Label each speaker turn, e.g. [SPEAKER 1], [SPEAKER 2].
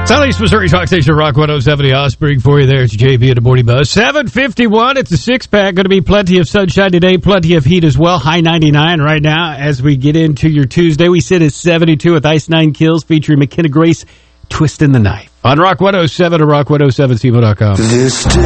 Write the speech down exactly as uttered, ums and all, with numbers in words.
[SPEAKER 1] Southeast Missouri Talk Station, Rock one oh seven, Osprey for you there. It's J P at the Morning Buzz. seven fifty-one, it's a six-pack. Going to be plenty of sunshine today, plenty of heat as well. High ninety-nine right now as we get into your Tuesday. We sit at seventy-two with Ice Nine Kills featuring McKenna Grace, Twisting the Knife. On Rock one oh seven or rock one oh seven C M O dot com.